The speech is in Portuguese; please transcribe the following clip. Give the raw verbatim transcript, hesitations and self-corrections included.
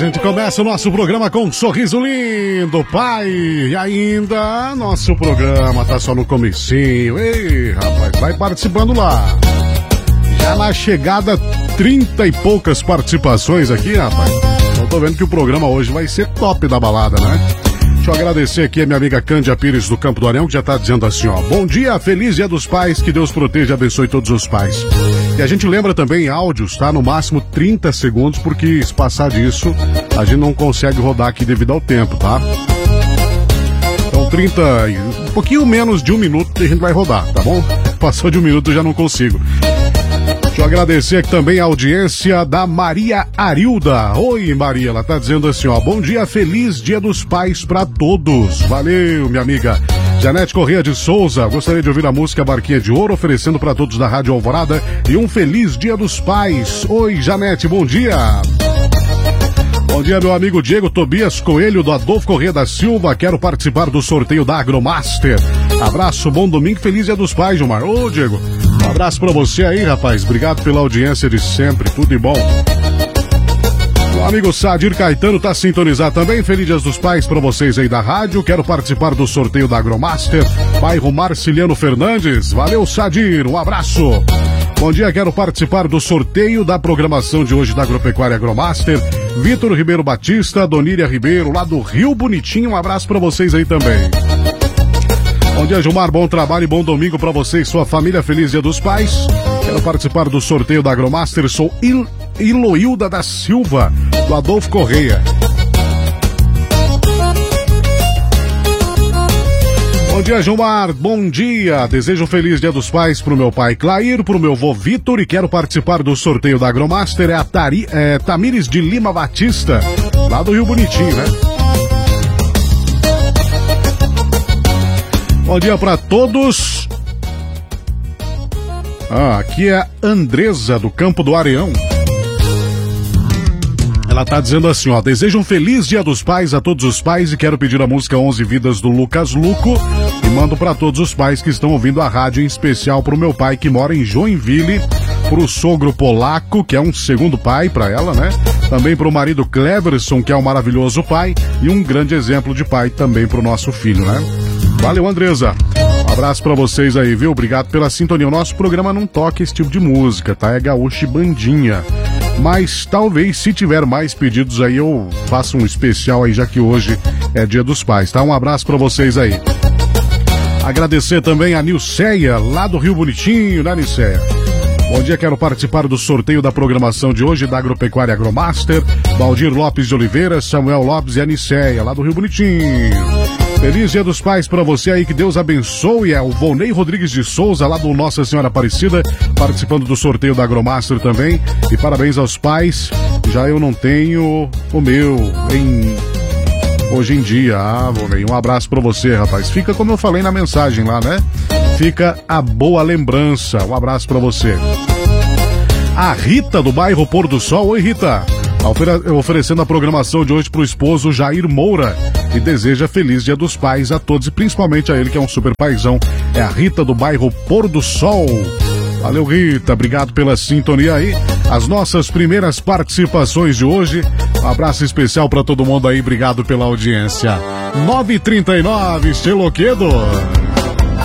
gente começa o nosso programa com um sorriso lindo, pai. E ainda, nosso programa tá só no comecinho. Ei, rapaz, vai participando lá. Já na chegada, trinta e poucas participações aqui, rapaz. Eu tô vendo que o programa hoje vai ser top da balada, né? Deixa eu agradecer aqui a minha amiga Cândia Pires do Campo do Areão, que já tá dizendo assim, ó: bom dia, feliz dia dos pais, que Deus proteja e abençoe todos os pais. E a gente lembra também áudios, tá? No máximo trinta segundos, porque se passar disso, a gente não consegue rodar aqui devido ao tempo, tá? Então trinta, um pouquinho menos de um minuto que a gente vai rodar, tá bom? Passou de um minuto eu já não consigo. Deixa eu agradecer aqui também a audiência da Maria Arilda. Oi, Maria, ela tá dizendo assim, ó: bom dia, feliz dia dos pais pra todos. Valeu, minha amiga. Janete Corrêa de Souza, gostaria de ouvir a música Barquinha de Ouro, oferecendo pra todos da Rádio Alvorada e um feliz dia dos pais. Oi, Janete, bom dia. Bom dia, meu amigo Diego Tobias Coelho, do Adolfo Corrêa da Silva. Quero participar do sorteio da Agromaster. Abraço, bom domingo, feliz dia dos pais, Gilmar. Ô, Diego, um abraço pra você aí, rapaz. Obrigado pela audiência de sempre, tudo de bom. Meu amigo Sadir Caetano tá sintonizado também. Feliz dia dos pais pra vocês aí da rádio. Quero participar do sorteio da Agromaster, bairro Marciliano Fernandes. Valeu, Sadir, um abraço. Bom dia, quero participar do sorteio da programação de hoje da Agropecuária Agromaster. Vitor Ribeiro Batista, Doníria Ribeiro, lá do Rio Bonitinho. Um abraço pra vocês aí também. Bom dia, Gilmar, bom trabalho e bom domingo pra você e sua família. Feliz dia dos pais. Quero participar do sorteio da Agromaster. Sou Il... Iloilda da Silva, do Adolfo Corrêa. Bom dia, Gilmar, bom dia. Desejo um feliz dia dos pais pro meu pai Clair, pro meu vô Vitor, e quero participar do sorteio da Agromaster. É a Tari... é, Tamires de Lima Batista, lá do Rio Bonitinho, né? Bom dia pra todos. Ah, aqui é a Andresa, do Campo do Areão. Ela tá dizendo assim, ó: desejo um feliz dia dos pais a todos os pais e quero pedir a música onze Vidas do Lucas Luco e mando pra todos os pais que estão ouvindo a rádio, em especial pro meu pai que mora em Joinville, pro sogro polaco, que é um segundo pai pra ela, né? Também pro marido Cleverson, que é um maravilhoso pai e um grande exemplo de pai também pro nosso filho, né? Valeu, Andresa. Um abraço pra vocês aí, viu? Obrigado pela sintonia. O nosso programa não toca esse tipo de música, tá? É gaúcho e bandinha. Mas talvez, se tiver mais pedidos aí, eu faça um especial aí, já que hoje é dia dos pais, tá? Um abraço pra vocês aí. Agradecer também a Nilceia, lá do Rio Bonitinho, né, Nilceia? Bom dia, quero participar do sorteio da programação de hoje da Agropecuária Agromaster. Valdir Lopes de Oliveira, Samuel Lopes e a Nilceia, lá do Rio Bonitinho. Feliz dia dos pais pra você aí, que Deus abençoe. É o Volney Rodrigues de Souza, lá do Nossa Senhora Aparecida, participando do sorteio da Agromaster também. E parabéns aos pais. Já eu não tenho o meu em... hoje em dia. Ah, Volney, um abraço pra você, rapaz. Fica como eu falei na mensagem lá, né? Fica a boa lembrança. Um abraço pra você. A Rita, do bairro Pôr do Sol. Oi, Rita. Oferecendo a programação de hoje pro esposo Jair Moura e deseja feliz dia dos pais a todos e principalmente a ele, que é um super paizão. É a Rita, do bairro Pôr do Sol. Valeu, Rita, obrigado pela sintonia aí. As nossas primeiras participações de hoje. Um abraço especial pra todo mundo aí, obrigado pela audiência. nove e trinta e nove, Esteloquedo.